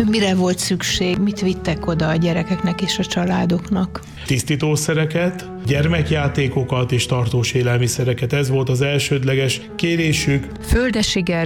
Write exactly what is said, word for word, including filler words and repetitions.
Mire volt szükség, mit vittek oda a gyerekeknek és a családoknak? Tisztítószereket, gyermekjátékokat és tartós élelmiszereket. Ez volt az elsődleges kérésük. Földessy